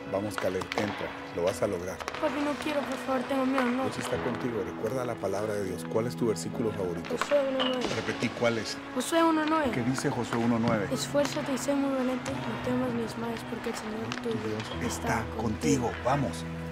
Vamos, Caleb, entra. Lo vas a lograr. Papi, no quiero, por favor, tengo miedo, no. Dios está contigo. Recuerda la palabra de Dios. ¿Cuál es tu versículo favorito? Josué 1:9. Repetí, ¿cuál es? Josué 1:9. ¿Qué dice Josué 1:9? Esfuérzate y sé muy valiente, no temas ni desmayes, porque el Señor tu Dios Dios está contigo. Vamos.